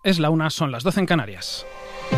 Es la 1, son las 12 en Canarias.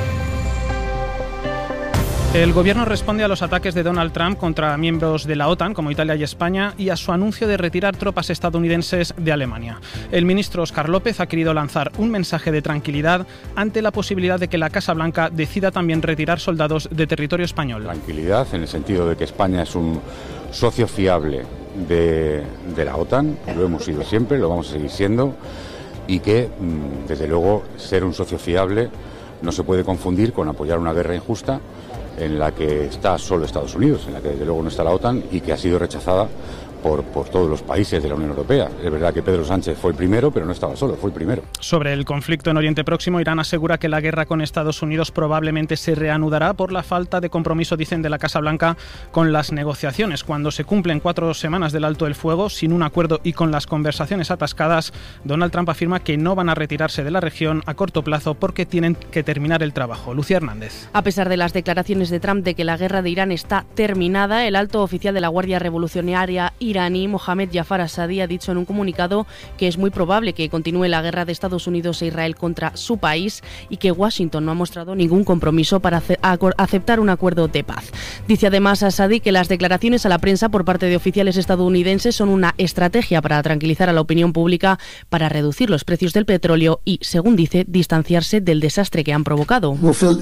El gobierno responde a los ataques de Donald Trump contra miembros de la OTAN, como Italia y España, y a su anuncio de retirar tropas estadounidenses de Alemania. El ministro Óscar López ha querido lanzar un mensaje de tranquilidad ante la posibilidad de que la Casa Blanca decida también retirar soldados de territorio español. Tranquilidad en el sentido de que España es un socio fiable de la OTAN, lo hemos sido siempre, lo vamos a seguir siendo, y que, desde luego, ser un socio fiable no se puede confundir con apoyar una guerra injusta en la que está solo Estados Unidos, en la que desde luego no está la OTAN y que ha sido rechazada por todos los países de la Unión Europea. Es verdad que Pedro Sánchez fue el primero, pero no estaba solo, fue el primero. Sobre el conflicto en Oriente Próximo, Irán asegura que la guerra con Estados Unidos probablemente se reanudará por la falta de compromiso, dicen, de la Casa Blanca con las negociaciones. Cuando se cumplen 4 semanas del alto el fuego, sin un acuerdo y con las conversaciones atascadas, Donald Trump afirma que no van a retirarse de la región a corto plazo porque tienen que terminar el trabajo. Lucía Hernández. A pesar de las declaraciones de Trump de que la guerra de Irán está terminada, el alto oficial de la Guardia Revolucionaria iraní, Mohammad Jafar Assadi, ha dicho en un comunicado que es muy probable que continúe la guerra de Estados Unidos e Israel contra su país y que Washington no ha mostrado ningún compromiso para aceptar un acuerdo de paz. Dice además Assadi que las declaraciones a la prensa por parte de oficiales estadounidenses son una estrategia para tranquilizar a la opinión pública, para reducir los precios del petróleo y, según dice, distanciarse del desastre que han provocado. Por su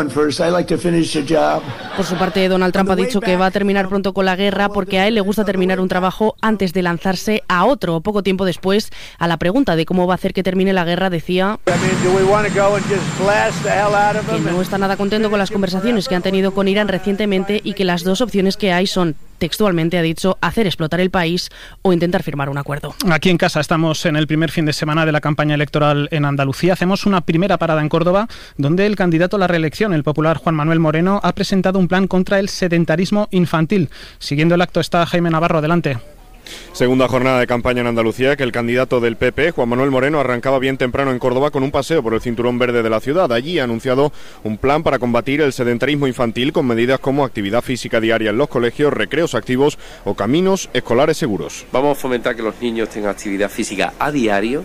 parte, Donald Trump ha dicho que va a terminar pronto con la guerra porque a él le gusta terminar un trabajo antes de lanzarse a otro. Poco tiempo después, a la pregunta de cómo va a hacer que termine la guerra, decía que no está nada contento con las conversaciones que han tenido con Irán recientemente y que las dos opciones que hay son, textualmente ha dicho, hacer explotar el país o intentar firmar un acuerdo. Aquí en casa estamos en el primer fin de semana de la campaña electoral en Andalucía. Hacemos una primera parada en Córdoba, donde el candidato a la reelección, el popular Juan Manuel Moreno, ha presentado un plan contra el sedentarismo infantil. Siguiendo el acto está Jaime Navarro. Adelante. Segunda jornada de campaña en Andalucía, que el candidato del PP, Juan Manuel Moreno, arrancaba bien temprano en Córdoba con un paseo por el cinturón verde de la ciudad. Allí ha anunciado un plan para combatir el sedentarismo infantil con medidas como actividad física diaria en los colegios, recreos activos o caminos escolares seguros. Vamos a fomentar que los niños tengan actividad física a diario,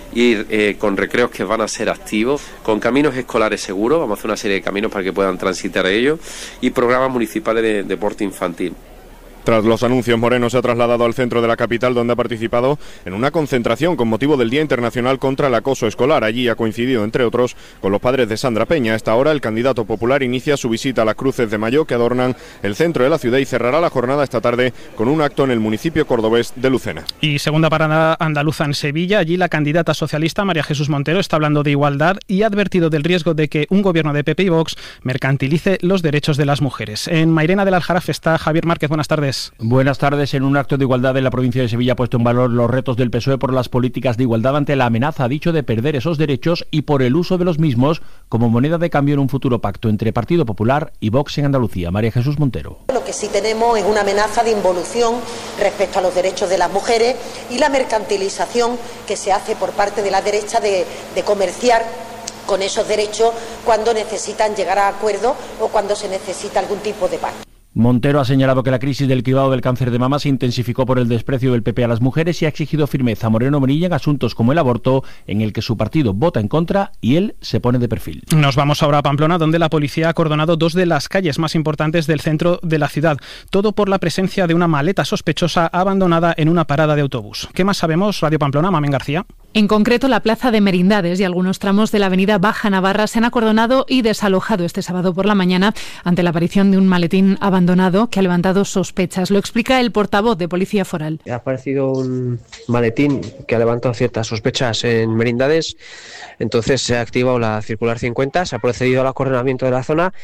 ir con recreos que van a ser activos, con caminos escolares seguros, vamos a hacer una serie de caminos para que puedan transitar ellos, y programas municipales de deporte infantil. Tras los anuncios, Moreno se ha trasladado al centro de la capital, donde ha participado en una concentración con motivo del Día Internacional contra el Acoso Escolar. Allí ha coincidido, entre otros, con los padres de Sandra Peña. A esta hora, el candidato popular inicia su visita a las cruces de mayo que adornan el centro de la ciudad y cerrará la jornada esta tarde con un acto en el municipio cordobés de Lucena. Y segunda parada andaluza en Sevilla. Allí la candidata socialista María Jesús Montero está hablando de igualdad y ha advertido del riesgo de que un gobierno de PP y Vox mercantilice los derechos de las mujeres. En Mairena del Aljarafe está Javier Márquez. Buenas tardes. Buenas tardes. En un acto de igualdad en la provincia de Sevilla ha puesto en valor los retos del PSOE por las políticas de igualdad ante la amenaza, ha dicho, de perder esos derechos y por el uso de los mismos como moneda de cambio en un futuro pacto entre Partido Popular y Vox en Andalucía. María Jesús Montero. Lo que sí tenemos es una amenaza de involución respecto a los derechos de las mujeres y la mercantilización que se hace por parte de la derecha de comerciar con esos derechos cuando necesitan llegar a acuerdos o cuando se necesita algún tipo de paz. Montero ha señalado que la crisis del cribado del cáncer de mama se intensificó por el desprecio del PP a las mujeres y ha exigido firmeza a Moreno Bonilla en asuntos como el aborto, en el que su partido vota en contra y él se pone de perfil. Nos vamos ahora a Pamplona, donde la policía ha acordonado 2 de las calles más importantes del centro de la ciudad. Todo por la presencia de una maleta sospechosa abandonada en una parada de autobús. ¿Qué más sabemos? Radio Pamplona, Mamen García. En concreto, la plaza de Merindades y algunos tramos de la avenida Baja Navarra se han acordonado y desalojado este sábado por la mañana ante la aparición de un maletín abandonado que ha levantado sospechas. Lo explica el portavoz de Policía Foral. Ha aparecido un maletín que ha levantado ciertas sospechas en Merindades, entonces se ha activado la circular 50, se ha procedido al acordonamiento de la zona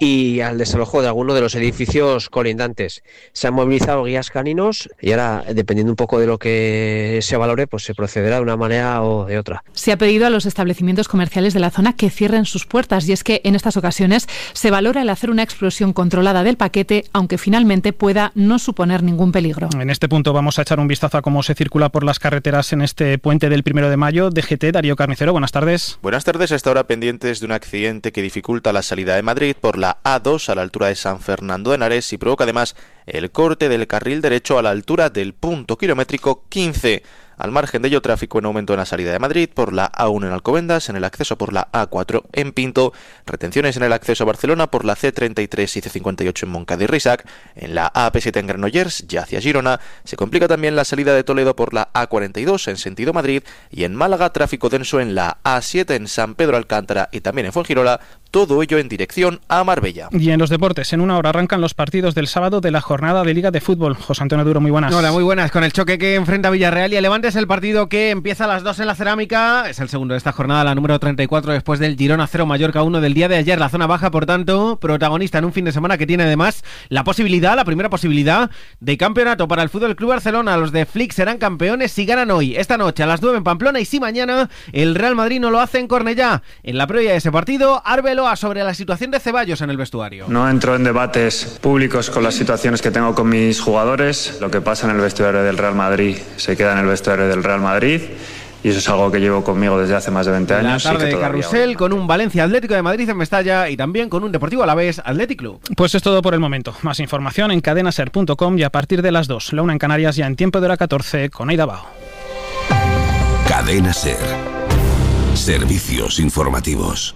y al desalojo de algunos de los edificios colindantes. Se han movilizado guías caninos y ahora, dependiendo un poco de lo que se valore, pues se procederá de una manera o de otra. Se ha pedido a los establecimientos comerciales de la zona que cierren sus puertas y es que en estas ocasiones se valora el hacer una explosión controlada del paquete, aunque finalmente pueda no suponer ningún peligro. En este punto vamos a echar un vistazo a cómo se circula por las carreteras en este puente del 1 de mayo. DGT, Darío Carnicero, buenas tardes. Buenas tardes. Hasta ahora pendientes de un accidente que dificulta la salida de Madrid por la A2 a la altura de San Fernando de Henares y provoca además el corte del carril derecho a la altura del punto kilométrico 15. Al margen de ello, tráfico en aumento en la salida de Madrid por la A1 en Alcobendas, en el acceso por la A4 en Pinto, retenciones en el acceso a Barcelona por la C33 y C58 en Montcada y Risac, en la AP7 en Granollers, ya hacia Girona, se complica también la salida de Toledo por la A42 en sentido Madrid, y en Málaga tráfico denso en la A7 en San Pedro Alcántara y también en Fuengirola, todo ello en dirección a Marbella. Y en los deportes, en una hora arrancan los partidos del sábado de la jornada de Liga de Fútbol. José Antonio Duro, muy buenas. Hola, muy buenas. Con el choque que enfrenta Villarreal y el Levante, es el partido que empieza a las 2 en la Cerámica. Es el segundo de esta jornada, la número 34, después del Girona 0 Mallorca 1 del día de ayer. La zona baja, por tanto, protagonista en un fin de semana que tiene además la primera posibilidad de campeonato para el Fútbol Club Barcelona. Los de Flick serán campeones si ganan hoy, esta noche a las 9 en Pamplona, y si mañana el Real Madrid no lo hace en Cornellá. En la previa de ese partido, Arbeloa sobre la situación de Ceballos en el vestuario. No entro en debates públicos con las situaciones que tengo con mis jugadores. Lo que pasa en el vestuario del Real Madrid se queda en el vestuario del Real Madrid, y eso es algo que llevo conmigo desde hace más de 20 años. La tarde de carrusel con un Valencia Atlético de Madrid en Mestalla y también con un Deportivo Alavés Athletic Club. Pues es todo por el momento. Más información en cadenaser.com y a partir de las 2, la 1 en Canarias, ya en tiempo de hora 14 con Aida Bao. Cadena Ser. Servicios informativos.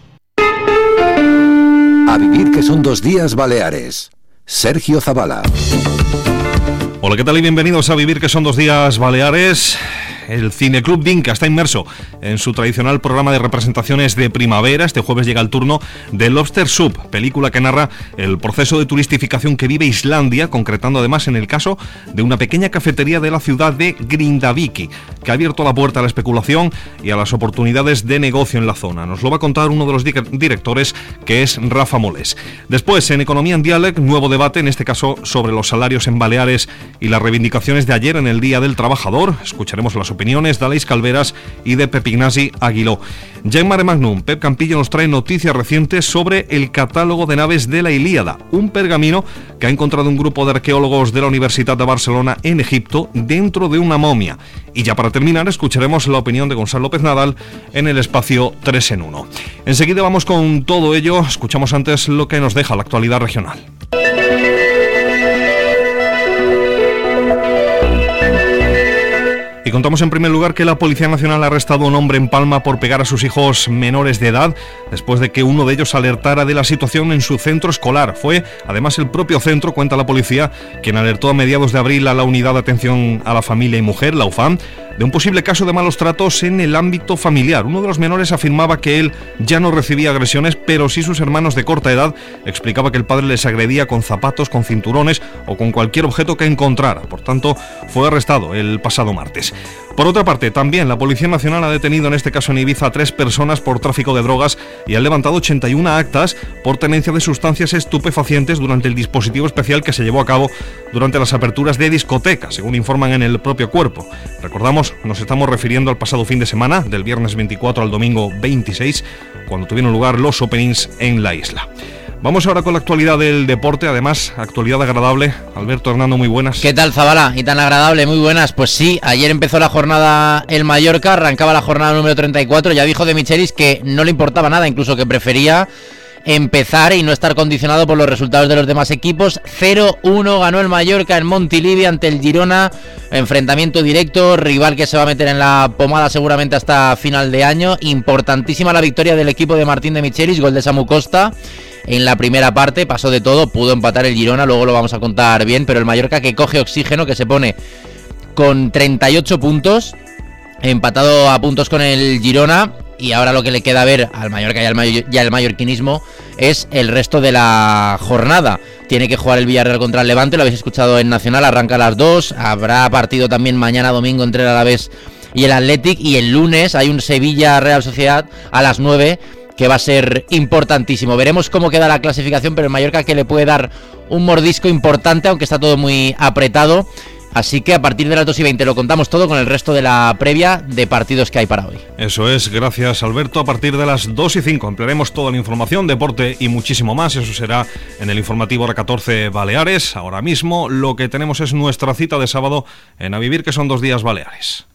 A vivir que son 2 días Baleares. Sergio Zavala. Hola, ¿qué tal y bienvenidos a Vivir que son 2 días Baleares? El Cineclub Dinka está inmerso en su tradicional programa de representaciones de primavera. Este jueves llega el turno de Lobster Soup, película que narra el proceso de turistificación que vive Islandia, concretando además en el caso de una pequeña cafetería de la ciudad de Grindaviki, que ha abierto la puerta a la especulación y a las oportunidades de negocio en la zona. Nos lo va a contar uno de los directores, que es Rafa Molés. Después, en Economía en Diàleg, nuevo debate, en este caso sobre los salarios en Baleares y las reivindicaciones de ayer en el Día del Trabajador. Escucharemos las opiniones de Aleix Calveras y de Pep Ignasi Aguiló. Ya en Mare Magnum, Pep Campillo nos trae noticias recientes sobre el catálogo de naves de la Ilíada, un pergamino que ha encontrado un grupo de arqueólogos de la Universidad de Barcelona en Egipto dentro de una momia. Y ya para terminar, escucharemos la opinión de Gonzalo López Nadal en el espacio 3 en 1. Enseguida vamos con todo ello. Escuchamos antes lo que nos deja la actualidad regional. Y contamos en primer lugar que la Policía Nacional ha arrestado a un hombre en Palma por pegar a sus hijos menores de edad después de que uno de ellos alertara de la situación en su centro escolar. Fue además el propio centro, cuenta la policía, quien alertó a mediados de abril a la Unidad de Atención a la Familia y Mujer, la UFAM, de un posible caso de malos tratos en el ámbito familiar. Uno de los menores afirmaba que él ya no recibía agresiones, pero sí sus hermanos de corta edad. Explicaba que el padre les agredía con zapatos, con cinturones o con cualquier objeto que encontrara. Por tanto, fue arrestado el pasado martes. Por otra parte, también la Policía Nacional ha detenido en este caso en Ibiza a 3 personas por tráfico de drogas y han levantado 81 actas por tenencia de sustancias estupefacientes durante el dispositivo especial que se llevó a cabo durante las aperturas de discotecas, según informan en el propio cuerpo. Recordamos, nos estamos refiriendo al pasado fin de semana, del viernes 24 al domingo 26, cuando tuvieron lugar los openings en la isla. Vamos ahora con la actualidad del deporte, además, actualidad agradable. Alberto, Hernando, muy buenas. ¿Qué tal, Zabala? ¿Y tan agradable? Muy buenas. Pues sí, ayer empezó la jornada el Mallorca, arrancaba la jornada número 34, ya dijo de Michelis que no le importaba nada, incluso que prefería empezar y no estar condicionado por los resultados de los demás equipos. 0-1 ganó el Mallorca en Montilivi ante el Girona, enfrentamiento directo, rival que se va a meter en la pomada seguramente hasta final de año. Importantísima la victoria del equipo de Martín de Michelis, gol de Samu Costa. En la primera parte pasó de todo, pudo empatar el Girona, luego lo vamos a contar bien, pero el Mallorca que coge oxígeno, que se pone con 38 puntos, empatado a puntos con el Girona, y ahora lo que le queda ver al Mallorca y al mallorquinismo es el resto de la jornada. Tiene que jugar el Villarreal contra el Levante, lo habéis escuchado en Nacional, arranca a las 2, habrá partido también mañana domingo entre el Alavés y el Athletic, y el lunes hay un Sevilla-Real Sociedad a las 9, que va a ser importantísimo. Veremos cómo queda la clasificación, pero el Mallorca que le puede dar un mordisco importante, aunque está todo muy apretado. Así que a partir de las 2:20 lo contamos todo con el resto de la previa de partidos que hay para hoy. Eso es, gracias Alberto. A partir de las 2:05 ampliaremos toda la información, deporte y muchísimo más. Eso será en el informativo hora 14 Baleares. Ahora mismo lo que tenemos es nuestra cita de sábado en A Vivir, que son 2 días Baleares.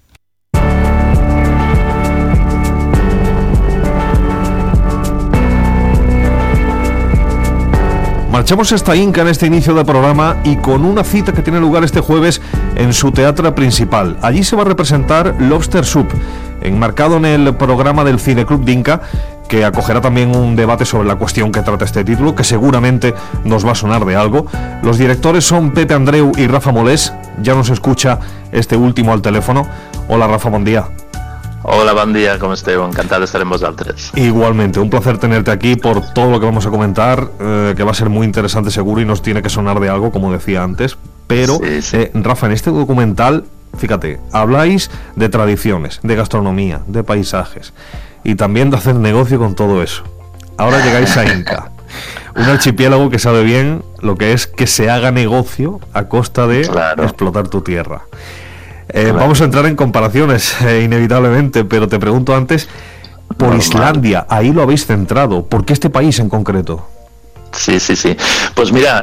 Aprovechamos esta Inca en este inicio del programa y con una cita que tiene lugar este jueves en su teatro principal. Allí se va a representar Lobster Soup, enmarcado en el programa del Cineclub Dinka, que acogerá también un debate sobre la cuestión que trata este título, que seguramente nos va a sonar de algo. Los directores son Pepe Andreu y Rafa Molés. Ya nos escucha este último al teléfono. Hola, Rafa, bon dia. Hola, bon dia, com esteu? Encantat d'estar amb vosaltres. Igualmente, un placer tenerte aquí por todo lo que vamos a comentar, que va a ser muy interesante seguro y nos tiene que sonar de algo, como decía antes. Pero, sí. Rafa, en este documental, fíjate, habláis de tradiciones, de gastronomía, de paisajes y también de hacer negocio con todo eso. Ahora llegáis a Inca, un archipiélago que sabe bien lo que es que se haga negocio a costa de explotar tu tierra. Vamos a entrar en comparaciones, inevitablemente, pero te pregunto antes, por Islandia, ahí lo habéis centrado. ¿Por qué este país en concreto? Sí. Pues mira,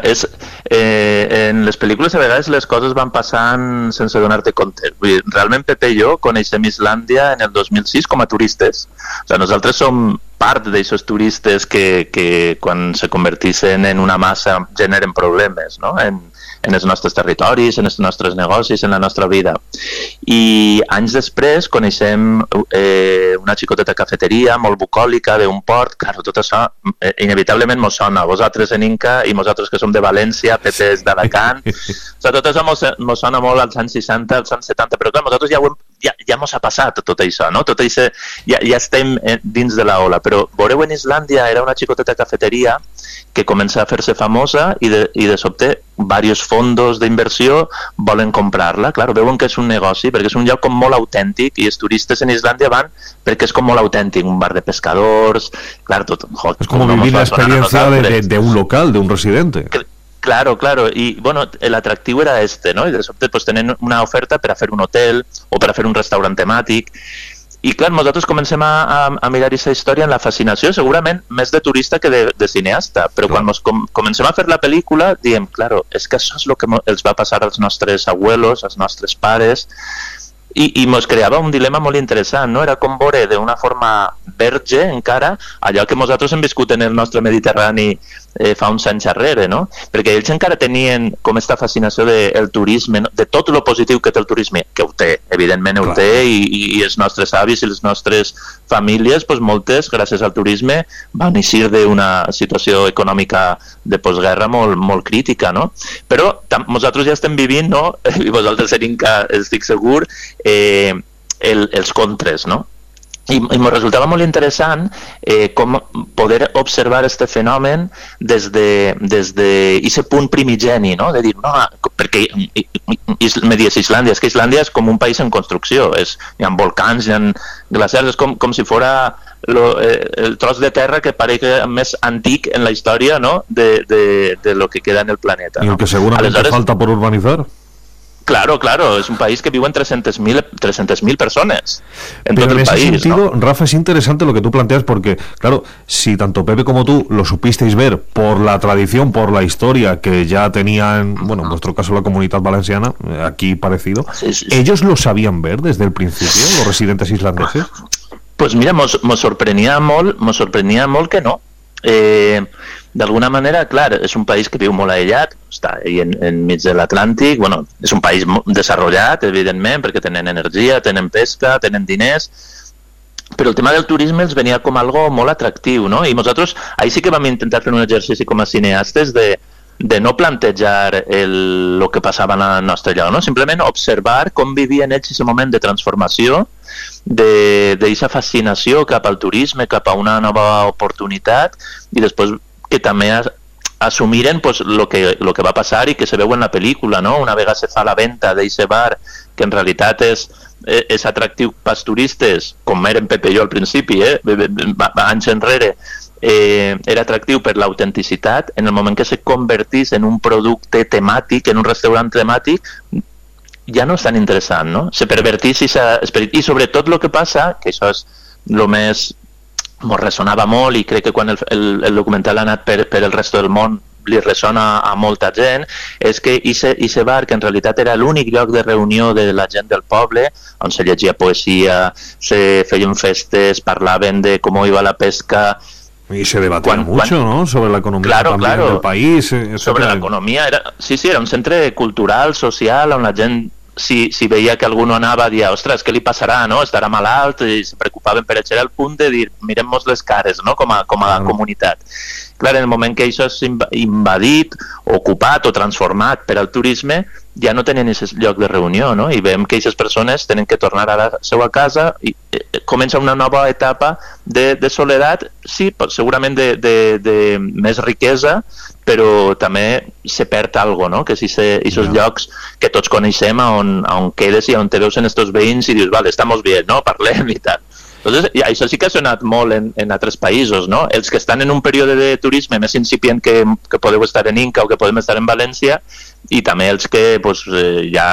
en les pel·lícules a vegades les coses van passant sense donar-te compte. Realment Pepe i jo coneixem Islàndia en el 2006 com a turistes. O sigui, nosaltres som part d'aixòs turistes que quan se convertissin en una massa generen problemes, no? En els nostres territoris, en els nostres negocis, en la nostra vida. I anys després coneixem una xicoteta cafeteria molt bucòlica d'un port. Claro, tot això inevitablement mos sona. Vosaltres en Inca i nosaltres que som de València, Pepe és d'Alacant. O sigui, tot això mos sona molt als anys 60, als anys 70, però clar, nosaltres ja mos ha passat tot això, no? Tot això ja estem dins de la ola. Però veureu, en Islàndia era una xicoteta cafeteria que comença a fer-se famosa i de sobte diversos fondos d'inversió volen comprar-la. Clar, veuen que és un negoci perquè és un lloc com molt autèntic i els turistes en Islàndia van perquè és com molt autèntic, un bar de pescadors, clar, tot. Es como vivir la experiencia de un local, de un residente. Claro, y bueno, el atractiu era ¿no? Y de sobte pues tenen una oferta per a fer un hotel o per a fer un restaurant temàtic. I clar, nosaltres comencem a mirar aquesta història en la fascinació, segurament més de turista que de cineasta, però quan comencem a fer la pel·lícula diem, claro, és que això és el que els va passar als nostres abuelos, als nostres pares, i mos creava un dilema molt interessant, no? Era com veure d'una forma verge encara allò que nosaltres hem viscut en el nostre Mediterrani fa uns anys darrere, no? Perquè ells encara tenien com esta fascinació del turisme, no? De tot lo positiu que té el turisme, que ho té, evidentment ho té, i els nostres avis i les nostres famílies, pues moltes, gràcies al turisme, van eixir d'una situació econòmica de postguerra molt crítica, no? Però nosaltres ja estem vivint, no? I vosaltres en Inca estic segur, els contres, no? I em resultava molt interessant com poder observar aquest fenomen des d'aquest punt primigeni, no? De dir, no, perquè me dius Islàndia, és que Islàndia és com un país en construcció, hi ha volcans, hi ha glaciars, és com si fora el tros de terra que pareix més antic en la història, no? De lo que queda en el planeta. Y el que seguramente falta por urbanizar. Claro, es un país que viven 300.000 personas en todo el país. Pero en ese sentido, ¿no? Rafa, es interesante lo que tú planteas porque, claro, si tanto Pepe como tú lo supisteis ver por la tradición, por la historia que ya tenían, bueno, en vuestro caso la Comunitat Valenciana, aquí parecido, sí. ¿Ellos lo sabían ver desde el principio, los residentes islandeses? Pues mira, mos sorprenia molt que no. D'alguna manera, clar, és un país que viu molt aïllat, està ahí enmig de l'Atlàntic, bueno, és un país desenvolupat, evidentment, perquè tenen energia, tenen pesca, tenen diners, però el tema del turisme els venia com algo molt atractiu, no? I nosaltres, ahí sí que vam intentar fer un exercici com a cineastes de no plantejar el que passava en el nostre lloc, no? Simplement observar com vivien ells aquest moment de transformació, d'aquesta fascinació cap al turisme, cap a una nova oportunitat, i després que també assumiren pues, lo que va passar i que se veu en la pel·lícula, no? Una vegada se fa la venda d'aquest bar, que en realitat és atractiu pels turistes, com eren Pepe i jo al principi, anys enrere, era atractiu per l'autenticitat. En el moment que se convertís en un producte temàtic, en un restaurant temàtic, ja no és tan interessant, no? Se pervertís i sobretot el que passa, que això és el més mos ressonava molt i crec que quan el documental ha anat per el resto del món li ressona a molta gent, és que aquest bar, que en realitat era l'únic lloc de reunió de la gent del poble, on se llegia poesia, se feien festes, parlaven de com iba la pesca, Y se debatía mucho, ¿no? Sobre la economía también del país. Sobre la economia. Era un centre cultural, social, on la gent, si veia que algú no anava, dia, ostres, què li passarà, no? Estarà malalt, i se preocupaven per això, al punt de dir, mirem-nos les cares, no? Com a comunitat. Clar, en el moment que això és invadit, ocupat o transformat per al turisme, ja no tenen aquest lloc de reunió, no? I veiem que aquestes persones tenen que tornar a la seva casa i comença una nova etapa de soledat, sí, segurament de més riquesa, però també se perd algo, no? Que si aquests llocs que tots coneixem on quedes i on te veus en estos veïns i dius, vale, estamos bien, no? Parlem i tal. Entonces, això sí que ha sonat molt en altres països, no? Els que estan en un període de turisme més incipient que podeu estar en Inca o que podem estar en València, i també els que ja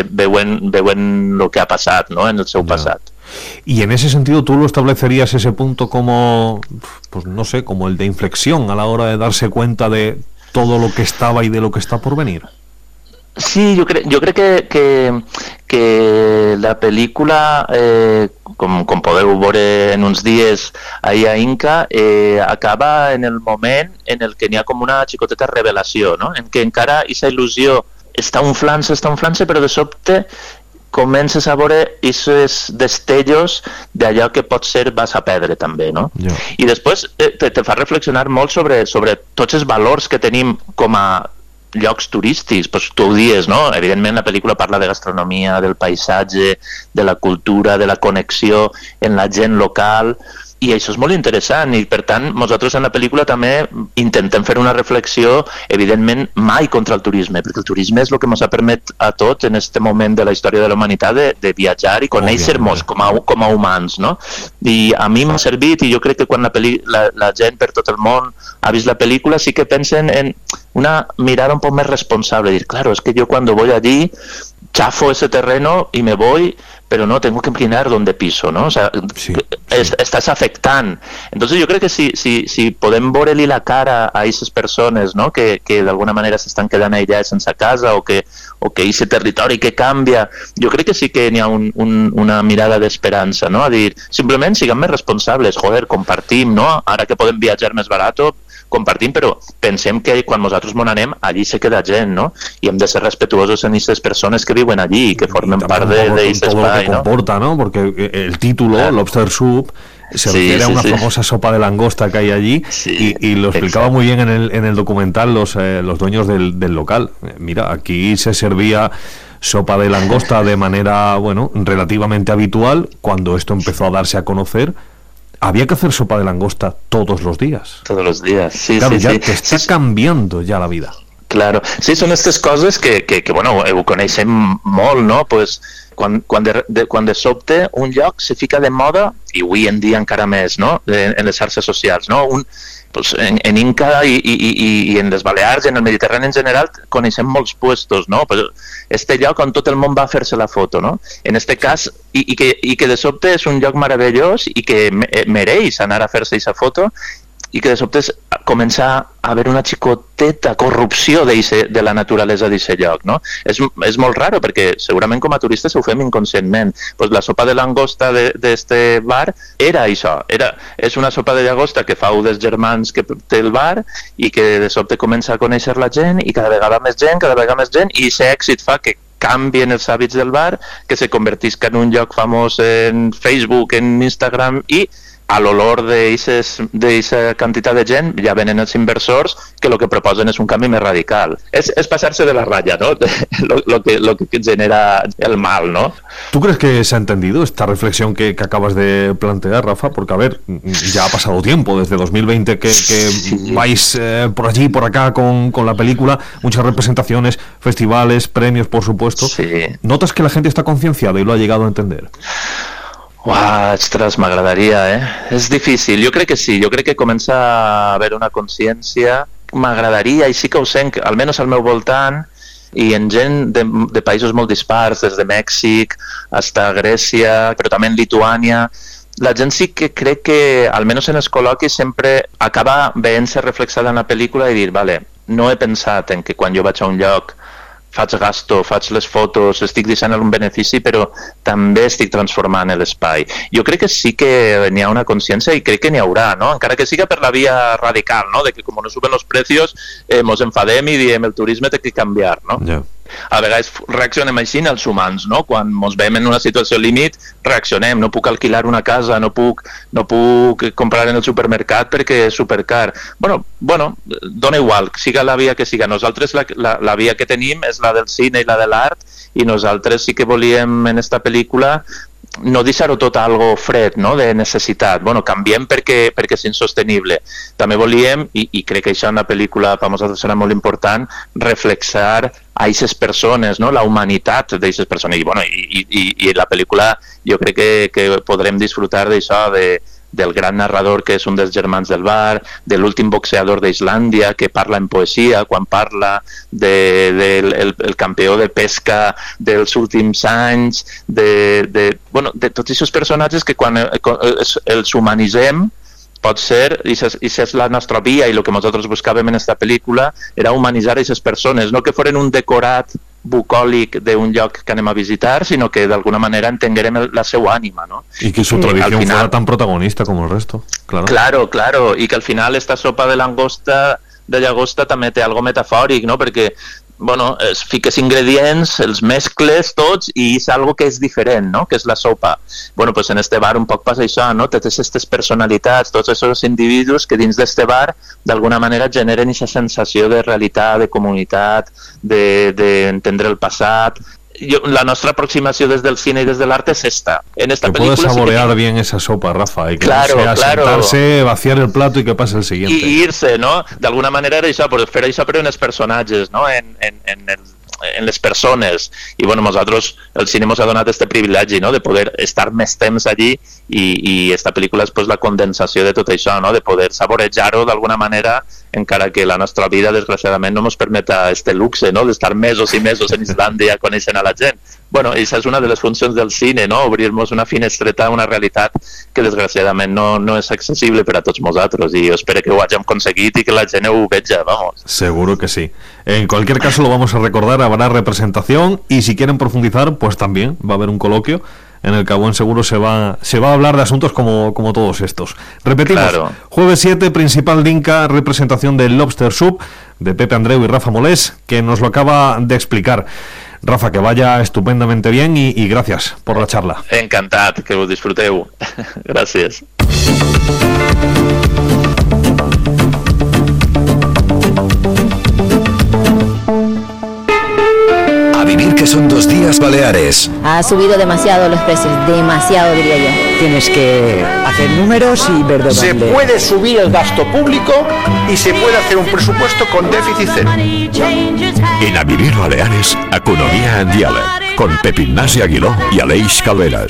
veuen lo que ha passat, ¿no? En el seu passat. Y en ese sentido, ¿tú lo establecerías ese punto como, pues no sé, como el de inflexión a la hora de darse cuenta de todo lo que estaba y de lo que está por venir? Sí, jo crec que la pel·lícula, com podeu veure en uns dies ahir a Inca, acaba en el moment en el que n'hi ha com una xicoteta revelació, no? En què encara aquesta il·lusió està unflant-se, però de sobte comences a veure aquests destellos d'allò que potser vas a perdre també, no? I després te fa reflexionar molt sobre tots els valors que tenim com a llocs turístics, pues tu ho dius, no? Evidentment la pel·lícula parla de gastronomia, del paisatge, de la cultura, de la connexió en la gent local, i això és molt interessant, i per tant nosaltres en la pel·lícula també intentem fer una reflexió, evidentment mai contra el turisme, perquè el turisme és el que ens ha permès a tots en aquest moment de la història de la humanitat de viatjar i conèixer-nos com a humans, no? I a mi m'ha servit, i jo crec que quan la gent per tot el món ha vist la pel·lícula sí que pensen en una mirada un poc més responsable, dir, claro, es que yo cuando voy allí chafo ese terreno y me voy, pero no, tengo que mirar dónde piso, ¿no? O sea, estás afectant. Entonces yo creo que si podem veure-li la cara a aquestes persones, no? que d'alguna manera s'estan quedant aïllades sense casa o que aquest territori que canvia, jo crec que sí que n'hi ha una mirada d'esperança, no? A dir, simplement siguem més responsables, joder, compartim, no? Ara que podem viatjar més barat, compartim, però pensem que quan nosaltres mos n'anem, allí se queda gent, no? I hem de ser respetuosos en aquestes persones que viuen allí i que formen part d'aquest espai, ¿no? Comporta, ¿no? Porque el título, Lobster Soup, se refiere a una famosa sopa de langosta que hay allí, y lo explicaba muy bien en el documental los dueños del local. Mira, aquí se servía sopa de langosta de manera, bueno, relativamente habitual. Cuando esto empezó a darse a conocer, había que hacer sopa de langosta todos los días. Todos los días, sí, claro, sí. Ya te está cambiando ya la vida. Claro, sí, són aquestes coses que bueno, ho coneixem molt, no? Pues, quan de sobte un lloc se fica de moda, i avui en dia encara més, no? En les xarxes socials, no? Pues en Inca i en les Balears i en el Mediterrani en general coneixem molts puestos, no? Pues este lloc on tot el món va a fer-se la foto, no? En este cas, i que de sobte és un lloc meravellós i que mereix anar a fer-se aquesta foto, i que de sobte comença a haver una xicoteta corrupció de la naturalesa d'aquest lloc, no? És molt raro, perquè segurament com a turistes ho fem inconscientment. Pues la sopa de langosta d'este bar era això, és una sopa de llagosta que fa un dels germans que té el bar i que de sobte comença a conèixer la gent i cada vegada més gent, i aquest èxit fa que canvien els hàbits del bar, que se convertisca en un lloc famós en Facebook, en Instagram, i a l'olor d'aquesta quantitat de gent ja venen els inversors que el que proposen és un canvi més radical. És passar-se de la ratlla, ¿no? Lo que genera el mal, ¿no? ¿Tú crees que se ha entendido esta reflexión que acabas de plantear, Rafa? Porque, a ver, ya ha pasado tiempo, desde 2020 que vais por allí, por acá con la película, muchas representaciones, festivales, premios, por supuesto. Sí. ¿Notas que la gente está concienciada y lo ha llegado a entender? Uah, ostres, m'agradaria, És difícil, jo crec que sí, jo crec que comença a haver una consciència, m'agradaria, i sí que ho sent, almenys al meu voltant, i en gent de països molt dispars, des de Mèxic fins a Grècia, però també en Lituània, la gent sí que crec que, almenys en els col·loquis, sempre acaba veient-se reflexada en la pel·lícula i dir, vale, no he pensat en que quan jo vaig a un lloc faig gasto, faig les fotos, estic deixant un benefici, però també estic transformant l'espai. Jo crec que sí que n'hi ha una consciència i crec que n'hi haurà, no? Encara que siga per la via radical, no? De que com no suben els precios, mos enfadem i diem el turisme té que canviar, no? Yeah. A vegades reaccionem així els humans, no? Quan ens veiem en una situació límit, reaccionem. No puc alquilar una casa, no puc comprar en el supermercat perquè és supercar. Bueno, dona igual, siga la via que siga. Nosaltres la via que tenim és la del cine i la de l'art, i nosaltres sí que volíem en esta pel·lícula no deixar-ho tot algo fred, no? De necessitat. Bueno, canviem perquè és insostenible. També volíem, i crec que això en la pel·lícula per nosaltres serà molt important, reflexar a aquestes persones, no? La humanitat d'aquestes persones. I la pel·lícula jo crec que podrem disfrutar d'això, del gran narrador que és un dels germans del bar, de l'últim boxeador d'Islàndia que parla en poesia, quan parla del campió de pesca dels últims anys, de tots aquests personatges que quan els humanitzem, pot ser, i és la nostra via, i el que nosaltres buscàvem en aquesta pel·lícula era humanitzar aquestes persones, no que foren un decorat bucòlic d'un lloc que anem a visitar, sinó que d'alguna manera entenguerem la seva ànima, ¿no? Y que su tradición fuera tan protagonista como el resto, claro. Claro, y que al final esta sopa de llagosta també té algo metafòric, no? Perquè es fiques ingredients, els mescles tots i és algo que és diferent, no? Que és la sopa. Pues en este bar un poc passa això, no? Totes aquestes personalitats, tots aquests individus que dins d'este bar d'alguna manera generen aquesta sensació de realitat, de comunitat, d'entendre el passat. La nostra aproximació des del cine y desde el arte es esta. En esta película puedes saborear bien esa sopa, Rafa, y que claro, no sea sentarse, vaciar el plato y que pase el siguiente. Y irse, ¿no? D'alguna manera era això, fer això però en els personatges, no? En les persones. I nosaltres, el cine ens ha donat este privilegi, no? De poder estar més temps allí, i esta pel·lícula és la condensació de tot això, no? De poder saborejar-ho d'alguna manera, encara que la nostra vida desgraciadament no ens permeta este luxe, no? D'estar mesos i mesos en Islàndia coneixent a la gent. Aquesta és una de les funcions del cine, no? Obrir-nos una finestreta a una realitat que desgraciadament no és accessible per a tots nosaltres, i jo espero que ho hàgim aconseguit i que la gent ho veja, vamos. Seguro que sí. En cualquier caso lo vamos a recordar, habrá representación, y si quieren profundizar, pues también va a haber un coloquio en el que buen seguro se va a hablar de asuntos como todos estos. Repetimos, claro. Jueves 7, Principal d'Inca, representación del Lobster Soup, de Pepe Andreu y Rafa Molés, que nos lo acaba de explicar. Rafa, que vaya estupendamente bien y gracias por la charla. Encantat, que ho disfruteu. Gràcies. A vivir que son 2 días Baleares. Ha subido demasiado los precios, demasiado diría yo. Tienes que hacer números y ver de dónde. Se puede subir el gasto público y se puede hacer un presupuesto con déficit cero. En A vivir Baleares, Economia en Diàleg, con Pep Ignasi Aguiló y Aleix Calveras.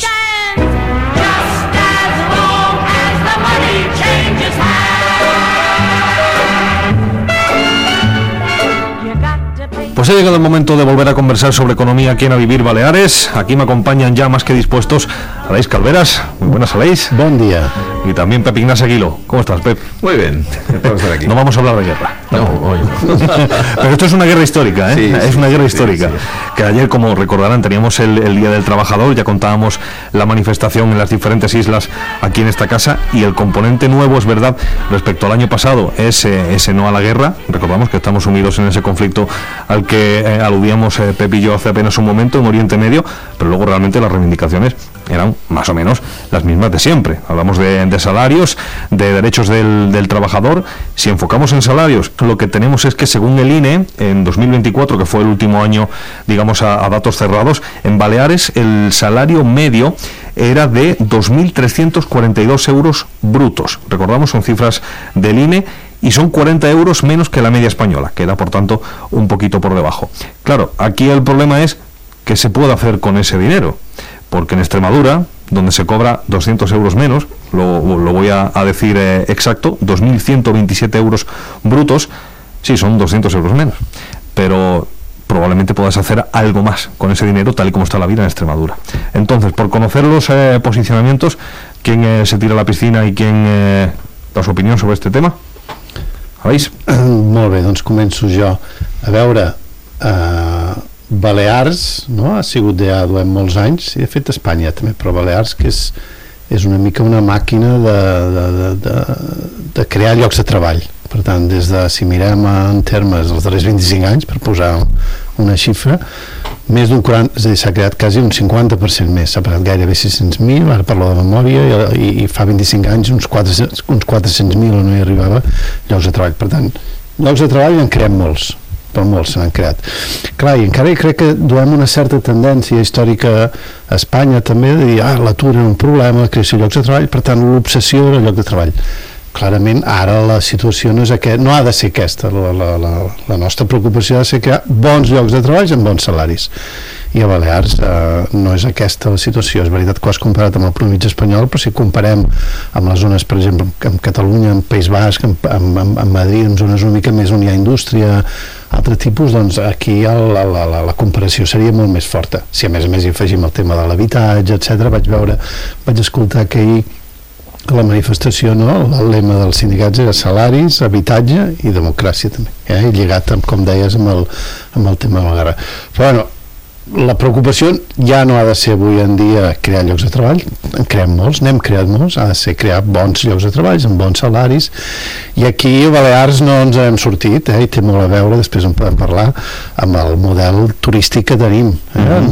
Pues ha llegado el momento de volver a conversar sobre economía aquí en A Vivir Baleares. Aquí me acompañan ya más que dispuestos Aleix Calveras. Muy buenas, Aleix. Buen día. Y también Pep Ignasi Aguiló. ¿Cómo estás, Pep? Muy bien. Vamos a estar aquí. No vamos a hablar de guerra. No, hoy no. Pero esto es una guerra histórica, ¿eh? Sí, es una guerra histórica. Sí. Que ayer, como recordarán, teníamos el Día del Trabajador. Ya contábamos la manifestación en las diferentes islas aquí en esta casa. Y el componente nuevo, es verdad, respecto al año pasado, es ese no a la guerra. Recordamos que estamos sumidos en ese conflicto al que aludíamos Pep y yo hace apenas un momento en Oriente Medio, pero luego realmente las reivindicaciones eran más o menos las mismas de siempre. Hablamos de salarios, de derechos del trabajador. Si enfocamos en salarios, lo que tenemos es que según el INE, en 2024, que fue el último año, digamos, a datos cerrados, en Baleares el salario medio era de 2.342 euros brutos. Recordamos, son cifras del INE, y son 40 euros menos que la media española, queda por tanto un poquito por debajo. Claro, aquí el problema es qué se puede hacer con ese dinero, porque en Extremadura, donde se cobra 200 euros menos, lo voy a decir exacto, 2.127 euros brutos, sí, son 200 euros menos, pero probablemente puedas hacer algo más con ese dinero tal y como está la vida en Extremadura. Entonces, por conocer los posicionamientos, ¿quién se tira a la piscina y quién da su opinión sobre este tema? ¿Veis? Molt bé, doncs començo jo. A veure, Balears, no? Ha sigut ja durant molts anys, i de fet Espanya també, però Balears, que és una mica una màquina de crear llocs de treball. Per tant, si mirem en termes dels darrers 25 anys, per posar una xifra, més d'un 40, és a dir, s'ha creat quasi un 50% més, s'ha pagat gairebé 600.000, ara parlo de memòria, i fa 25 anys uns 400.000 no hi arribava llocs de treball. Per tant, llocs de treball en creem molts, però molts se n'han creat. Clar, i encara crec que duem una certa tendència històrica a Espanya també de dir, l'atur era un problema, la creació de llocs de treball, per tant, l'obsessió era el lloc de treball. Clarament, ara la situació no ha de ser aquesta. La nostra preocupació ha de ser crear bons llocs de treball amb bons salaris. I a Balears no és aquesta la situació. És veritat que ho has comparat amb el promig espanyol, però si comparem amb les zones, per exemple, amb Catalunya, amb País Basc, amb Madrid, en zones una mica més on hi ha indústria, altre tipus, doncs aquí la comparació seria molt més forta. Si a més hi afegim el tema de l'habitatge, etc. Vaig escoltar que ahir la manifestació, el lema dels sindicats era salaris, habitatge i democràcia també, i lligat, com deies, amb el tema de la guerra. Però bueno, la preocupació ja no ha de ser avui en dia crear llocs de treball, en creem molts, n'hem creat molts, ha de ser crear bons llocs de treball amb bons salaris, i aquí a Balears no ens hem sortit, i té molt a veure, després en podem parlar, amb el model turístic que tenim,